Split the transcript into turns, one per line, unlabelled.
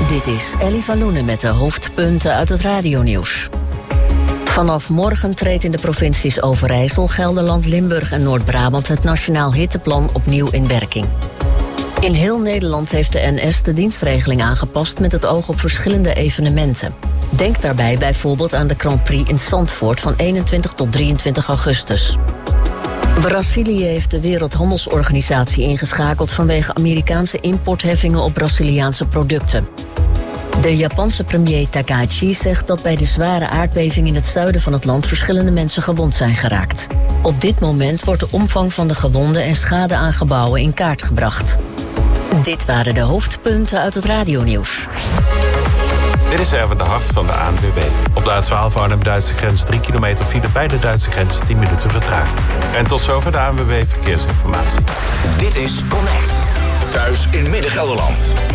Dit is Ellie van Loenen met de hoofdpunten uit het radionieuws. Vanaf morgen treedt in de provincies Overijssel, Gelderland, Limburg en Noord-Brabant het Nationaal Hitteplan opnieuw in werking. In heel Nederland heeft de NS de dienstregeling aangepast met het oog op verschillende evenementen. Denk daarbij bijvoorbeeld aan de Grand Prix in Zandvoort van 21 tot 23 augustus. Brazilië heeft de Wereldhandelsorganisatie ingeschakeld vanwege Amerikaanse importheffingen op Braziliaanse producten. De Japanse premier Takahashi zegt dat bij de zware aardbeving in het zuiden van het land verschillende mensen gewond zijn geraakt. Op dit moment wordt de omvang van de gewonden en schade aan gebouwen in kaart gebracht. Dit waren de hoofdpunten uit het radionieuws.
Dit is Erwin de Hart van de ANWB. Op de A12 Arnhem-Duitse grens 3 kilometer file bij de Duitse grens 10 minuten vertraging. En tot zover de ANWB Verkeersinformatie.
Dit is Connect. Thuis in Midden-Gelderland.